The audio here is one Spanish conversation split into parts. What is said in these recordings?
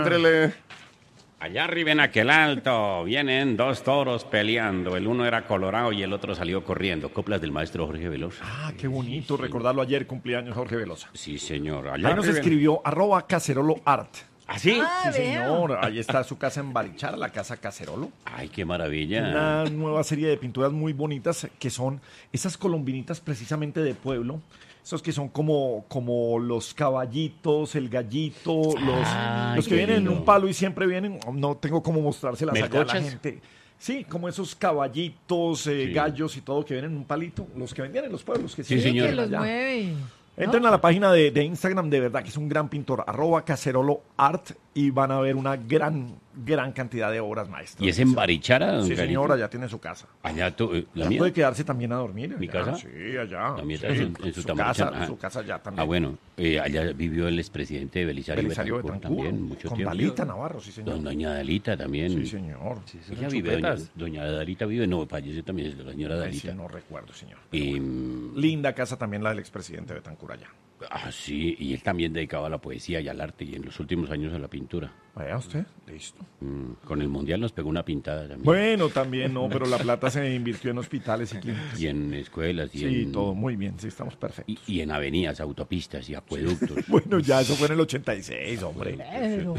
Éntrele. Allá arriba en aquel alto vienen dos toros peleando. El uno era colorado y el otro salió corriendo. Coplas del maestro Jorge Velosa. Ah, qué bonito recordarlo ayer, cumpleaños Jorge Velosa. Sí, señor. Allá Ahí nos arriba. escribió @caceroloart. ¿Ah, sí? Sí, señor. Ahí está su casa en Barichara, la casa Cacerolo. Ay, qué maravilla. Una nueva serie de pinturas muy bonitas que son esas colombinitas precisamente de pueblo. Esos que son como los caballitos, el gallito, los que qué vienen en lindo. un palo y siempre vienen, no tengo cómo mostrárselas allá a la ¿Melcochas? gente. Sí, como esos caballitos, gallos y todo que vienen en un palito, los que vendían en los pueblos. Que Sí, señor. Que los allá. mueve. Entren a la página de Instagram, de verdad que es un gran pintor, @caceroloart, y van a ver una gran cantidad de obras maestras. ¿Y es en Barichara, don Sí, Carito? señora, ya tiene su casa. Allá tú, la Ya mía. puede quedarse también a dormir. ¿Mi allá. casa? Sí, allá. La mía Sí. está en su Tamarichán. casa, su casa ya también. Ah, bueno, allá vivió el expresidente de Belisario Betancourt también, mucho con tiempo. Dalita Navarro, sí, señor. Doña Dalita también. Sí, señor. Ella vive, doña Dalita vive, no, falleció también la señora Ay, sí, Dalita. no recuerdo, señor. Y, Linda casa también la del expresidente Betancourt allá. sí, y él también dedicaba a la poesía y al arte, y en los últimos años a la pintura. Vaya usted, listo. Con el Mundial nos pegó una pintada también. Bueno, también no, pero la plata se invirtió en hospitales y clínicas. Y en escuelas, y Sí, en, todo muy bien, sí, estamos perfectos. y en avenidas, autopistas y acueductos. Bueno, ya eso fue en el 86, hombre. Pedro.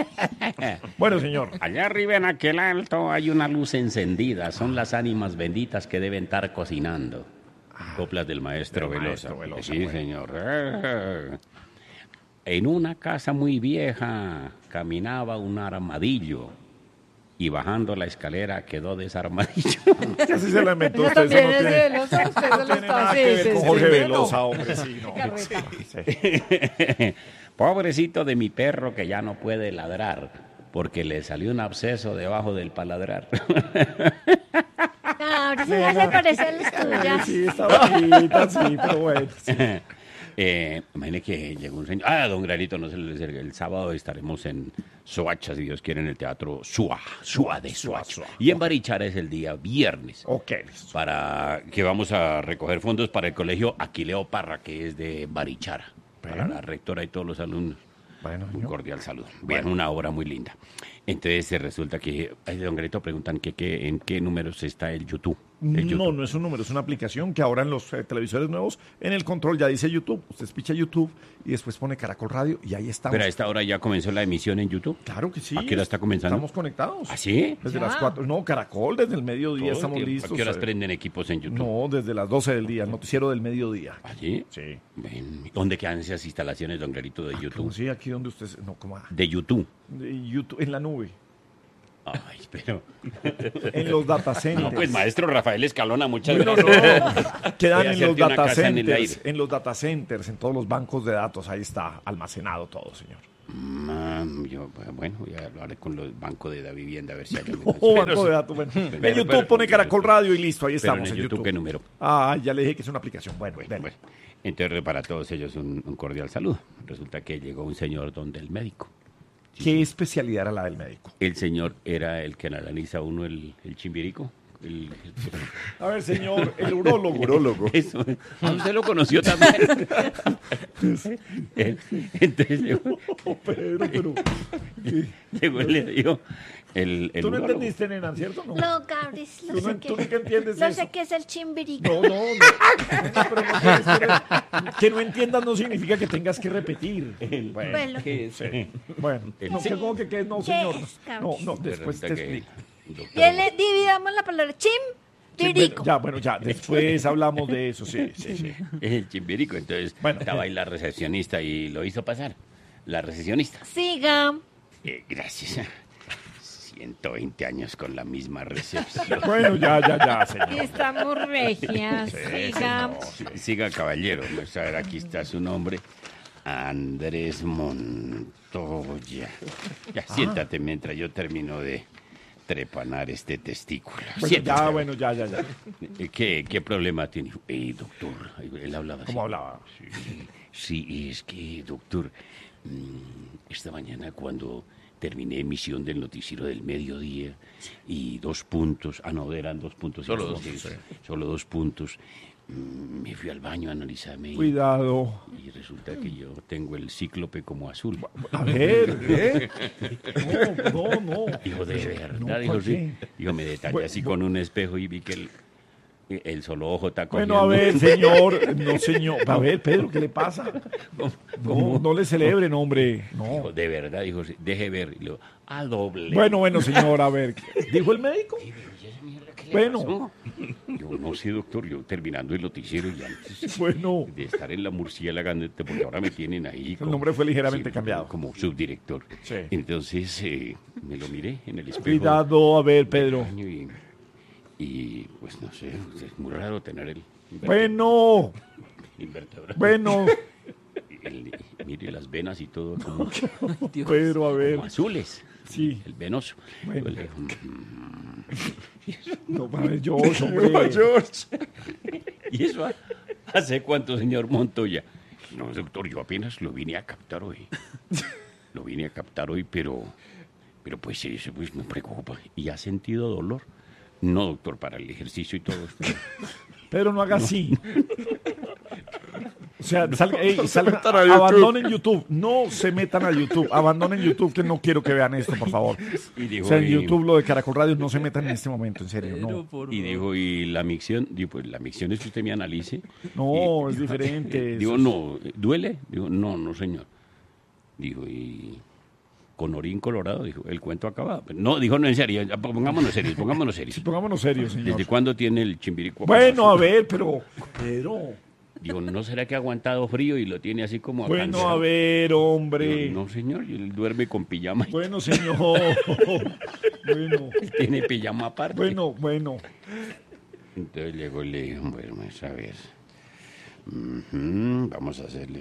Bueno, señor. Allá arriba en aquel alto hay una luz encendida. Son las ánimas benditas que deben estar cocinando. Coplas del maestro Del Velosa. maestro Velosa, Sí, bueno. señor. En una casa muy vieja caminaba un armadillo y bajando la escalera quedó desarmadillo. Así se la inventó Eso usted. Eso también no es de tiene, Velosa, usted no se lo tiene está nada que ver con Jorge bueno. Velosa, hombre. Sí, no. Carreta. Sí. Pobrecito de mi perro que ya no puede ladrar porque le salió un absceso debajo del paladrar. No, ahora se hace parecer las tuyas. Sí, está bonita, sí, pero bueno. Sí. Imagine que llegó un señor. Don Granito, no se le acerque. El sábado estaremos en Soacha, si Dios quiere, en el teatro Sua de Soacha. Y en Barichara es el día viernes. Ok, listo. Para que vamos a recoger fondos para el colegio Aquileo Parra, que es de Barichara. Para Bueno. la rectora y todos los alumnos. Bueno, Un señor. cordial saludo. Bien, una obra muy linda. Entonces resulta que, don Granito, preguntan en qué números está el YouTube. El No, YouTube. no es un número, es una aplicación que ahora en los televisores nuevos, en el control ya dice YouTube. Usted picha YouTube y después pone Caracol Radio y ahí estamos. Pero a esta hora ya comenzó la emisión en YouTube. Claro que sí. ¿A qué hora está comenzando? Estamos conectados. ¿Ah, sí? Desde Ya. las 4. No, Caracol, desde el mediodía Todo estamos el tiempo. listos. ¿A qué horas prenden equipos en YouTube? No, desde las 12 del día, el noticiero del mediodía. ¿Allí? Sí. Ven, ¿dónde quedan esas instalaciones, don Clarito, de ¿Cómo YouTube? sí? Aquí donde usted... No, ¿cómo? De YouTube. De YouTube, en la nube. Ay, pero... En los data centers. No, pues, maestro Rafael Escalona, muchas No, gracias. no. Quedan Voy a en los hacerte una data casa en el centers. aire. En los data centers, en todos los bancos de datos. Ahí está almacenado todo, señor. Bueno, ya hablaré con los bancos de la vivienda a ver si hay algo. Oh, banco de datos. Bueno. En YouTube pone Caracol Radio y listo, ahí Pero estamos. en YouTube, ¿qué número? Ah, ya le dije que es una aplicación. Bueno, dele. Bueno, entonces para todos ellos un cordial saludo. Resulta que llegó un señor donde el médico. ¿Qué especialidad era la del médico? El señor era el que analiza uno el chimbirico. A ver, señor, el urólogo. Eso. Usted lo conoció también. Entonces llegó, Oh, Pedro, pero... llegó y le dijo el Tú no urólogo. entendiste, nena, ¿cierto? No, No, Gabris, ¿Tú no no- sé tú qué. nunca entiendes No eso? sé qué es el chimbirico. no, no. Pero no puedes querer- que no entiendas no significa que tengas que repetir. Bueno, Sí. Bueno, no, Sí. ¿cómo que no, ¿Qué señor? es, No, Carlos? no, después te Resulta que, explico. doctor, bien, le dividamos la palabra chimbirico. Ya, bueno, ya, después hablamos de eso, sí. el chimbirico. Entonces Bueno. estaba ahí la recepcionista y lo hizo pasar. La recepcionista. Siga. Gracias. 120 años con la misma recepción. Bueno, ya, Y señor. estamos regias. Siga. Siga, caballero. Vamos a ver, aquí está su nombre. Andrés Montoya. Ya, siéntate mientras yo termino de trepanar este testículo. Bueno, Siéntate. ya, bueno, ya. ¿Qué problema tiene? Doctor, él hablaba así. ¿Cómo hablaba? Sí, es que, doctor, esta mañana cuando terminé emisión del noticiero del mediodía y 2 puntos, no, eran 2 puntos. Solo sí, dos, sí. Solo 2 puntos. Me fui al baño a analizarme Cuidado. y resulta que yo tengo el cíclope como azul. A ver, ¿eh? No. Dijo, de verdad, No, dijo, ¿por sí. qué? Dijo, me detallé Bueno, así con un espejo y vi que el solo ojo está Bueno, cogiendo. a ver, señor. No, señor. A ver, Pedro, ¿qué le pasa? No le celebren, hombre. No. Dijo, de verdad, dijo, sí, deje ver. Y luego, a doble. Bueno, señor, a ver. ¿Dijo el médico? ¿Y esa mierda qué le Bueno. pasó? Yo no sé, doctor, yo terminando el noticiero y antes Bueno, de estar en la murciélaga, porque ahora me tienen ahí. el nombre fue ligeramente sí, cambiado. Como subdirector. Sí. Entonces me lo miré en el espejo. Cuidado, a ver, Pedro. Baño y pues no sé, es muy raro tener el Bueno, invertebrado. bueno, Mire las venas y todo como, Pedro, a ver. como azules. Sí. El venoso. Bueno. Yo le digo, No, a ver, George, hombre. ¿y eso hace cuánto, señor Montoya? No, doctor, yo apenas lo vine a captar hoy. Lo vine a captar hoy, pero pues eso pues me preocupa. ¿Y ha sentido dolor? No, doctor, para el ejercicio y todo esto. Pedro, no haga así. O sea, abandonen YouTube. No se metan a YouTube. Abandonen YouTube, que no quiero que vean esto, por favor. Y dijo, O sea, en y- YouTube, lo de Caracol Radio, no se metan en este momento, en serio. No, Y dijo, ¿y la micción? Digo, pues la micción es que usted me analice. no, Y- es diferente. Digo, no, ¿duele? Digo, no, señor. Dijo, ¿y con orín colorado? Dijo, el cuento acabado. No, dijo, no, en serio, pongámonos serios. Sí, pongámonos serios, señor. ¿Desde cuándo tiene el chimbirico? Bueno, a ver, pero... Pedro. Digo, ¿no será que ha aguantado frío y lo tiene así como Bueno, cansado? a ver, hombre. Digo, no, señor, él duerme con pijama. Bueno, señor. Bueno, Tiene pijama aparte. bueno. Entonces llegó y le dijo, bueno, a ver, vamos a hacerle...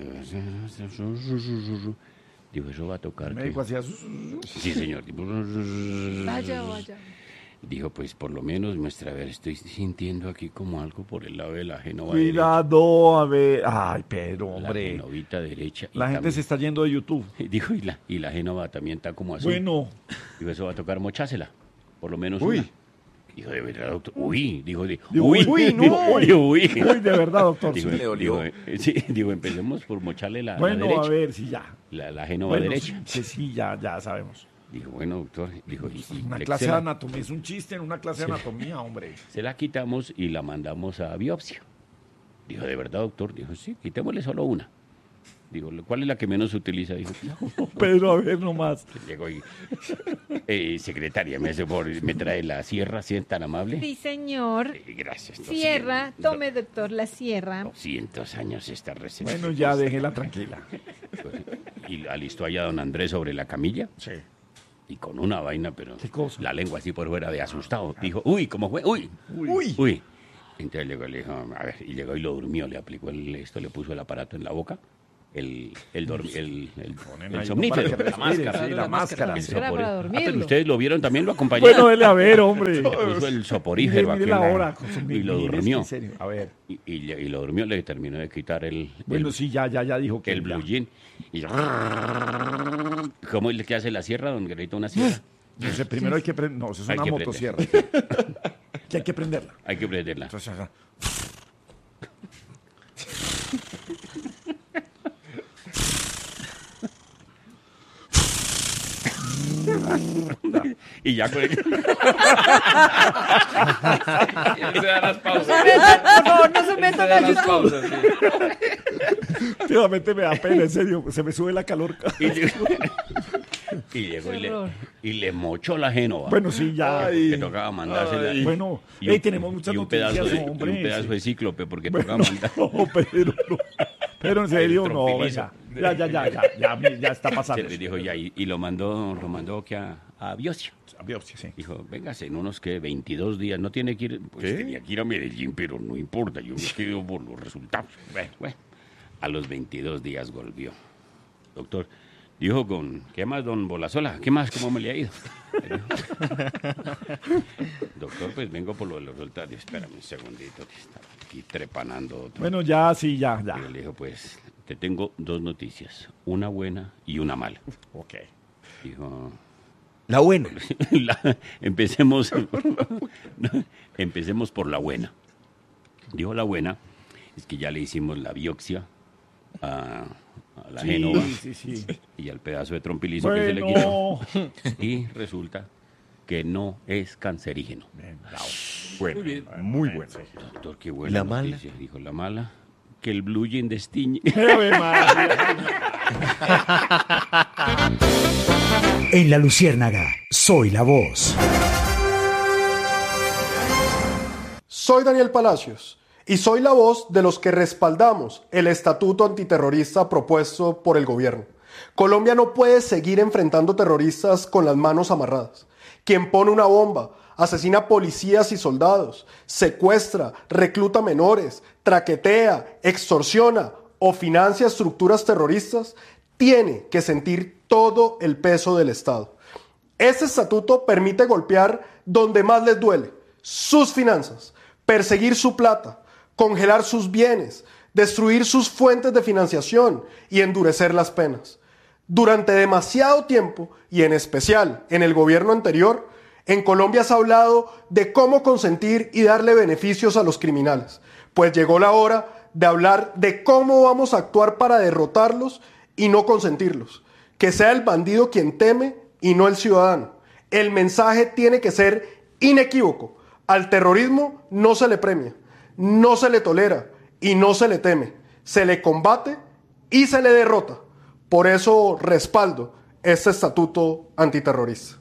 Dijo, eso va a tocar. El ¿qué?". médico hacía... Sí, señor. Vaya. Dijo, pues por lo menos muestra, a ver, estoy sintiendo aquí como algo por el lado de la génova Cuidado, a ver. Ay, Pedro, derecha. La hombre. genovita derecha. y La gente también- se está yendo de YouTube. Dijo, y la génova también está como azul. Bueno, Dijo, eso va a tocar mochásela. Por lo menos Uy. una. Dijo, de verdad, doctor. Uy, dijo, Digo, uy, no. dijo, uy. uy, de verdad, doctor. Dijo, sí. sí, digo, empecemos por mocharle la Bueno, derecha. a ver, sí, ya. La génova Bueno, derecha. sí, ya sabemos. Dijo, bueno, doctor. Dijo, y Una le- clase se de la- anatomía, es un chiste en una clase de anatomía, hombre. Se la quitamos y la mandamos a biopsia. Dijo, ¿de verdad, doctor? Dijo, sí, quitémosle solo una. Digo, ¿cuál es la que menos se utiliza? Dijo, Pedro, a ver nomás. llegó y... secretaria, me trae la sierra, si es tan amable. Sí, señor. Gracias. Sierra, tome, doctor, la sierra. 200 años esta receta. Bueno, ya déjela tranquila. Y alistó allá a don Andrés sobre la camilla. Sí. Y con una vaina, pero ¿Qué cosa? la lengua así por fuera de asustado. Dijo, uy, ¿cómo fue? Uy. Uy. Entonces llegó, le dijo, a ver, y llegó y lo durmió, le aplicó esto, le puso el aparato en la boca, el Ponen ahí somnífero. para que respire, sí, la máscara. El Era para soporífero. dormirlo. Pero ustedes lo vieron también, lo acompañaron. Bueno, dele a ver, hombre. Le puso el soporífero Mire aquí la en hora. con su- y lo mire, durmió. en serio. A ver. Y lo durmió, le terminó de quitar Bueno, sí, ya dijo que el ya. blue jean. Y ¿cómo es que hace la sierra, don Guerrito, una sierra? Entonces, primero hay que prender. No, eso es Hay una que motosierra. Que hay que prenderla. Hay que prenderla. Entonces, ajá. Y ya con el... Se da las pausas. Por favor, no se Se metan da a las YouTube. pausas, sí. Últimamente me da pena, en serio. Se me sube la calor. Y llegó Qué horror. y le mochó la génova. Bueno, sí, ya. Que tocaba mandársela. Bueno, Y hey, tenemos muchas y un noticias, pedazo de, hombre. un pedazo Sí. de cíclope, porque Bueno, tocaba mandar. no, no. Pero en serio, no, tropilizo. venga. Ya está pasando. Se le dijo ya, y lo mandó que a biopsia. A biopsia, sí. Dijo, véngase, en unos que 22 días, no tiene que ir, pues tenía que ir a Medellín, pero no importa, yo me quedo por los resultados. Bueno, a los 22 días volvió. Doctor, dijo ¿qué más, don Bolazola? ¿Qué más, cómo me le ha ido? Doctor, pues vengo por lo de los resultados. Espérame un segundito, que estaba aquí trepanando otro. Bueno, ya, sí, ya. Y le dijo, pues, te tengo dos noticias, una buena y una mala. Ok. Dijo... La buena. empecemos por la buena. Dijo la buena, es que ya le hicimos la biopsia a la Génova Sí. y al pedazo de trompilizo que se le quitó. Bueno. Y resulta que no es cancerígeno. Bueno, Muy bien. muy bueno. Doctor, qué buena ¿La mala? noticia. Dijo la mala, que el blue jean destiñe. Ave María. En La Luciérnaga, soy la voz. Soy Daniel Palacios y soy la voz de los que respaldamos el estatuto antiterrorista propuesto por el gobierno. Colombia no puede seguir enfrentando terroristas con las manos amarradas. Quien pone una bomba, asesina policías y soldados, secuestra, recluta menores, traquetea, extorsiona o financia estructuras terroristas, tiene que sentir todo el peso del Estado. Este estatuto permite golpear donde más les duele, sus finanzas, perseguir su plata, congelar sus bienes, destruir sus fuentes de financiación y endurecer las penas. Durante demasiado tiempo, y en especial en el gobierno anterior, en Colombia se ha hablado de cómo consentir y darle beneficios a los criminales, pues llegó la hora de hablar de cómo vamos a actuar para derrotarlos y no consentirlos. Que sea el bandido quien teme y no el ciudadano. El mensaje tiene que ser inequívoco. Al terrorismo no se le premia, no se le tolera y no se le teme. Se le combate y se le derrota. Por eso respaldo este estatuto antiterrorista.